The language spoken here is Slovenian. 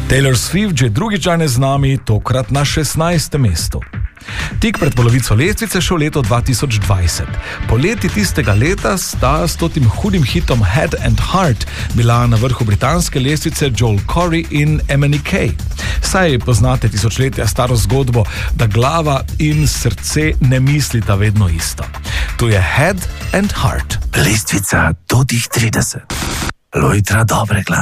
Taylor Swift že drugič danes z nami, tokrat na 16. mestu. Tik pred polovico lestvice šel leto 2020. Poleti tistega leta sta s tem hudim hitom Head and Heart bila na vrhu britanske lestvice Joel Corey in MNEK. Saj poznate tisočletja staro zgodbo, da glava in srce ne mislita vedno isto. Tu je Head and Heart. Lestvica do tih 30. Lojtra dobre glas.